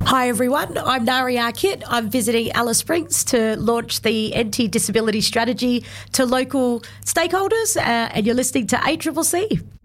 Hi everyone, I'm Nari Arkit. I'm visiting Alice Springs to launch the NT Disability Strategy to local stakeholders, and you're listening to ACCC.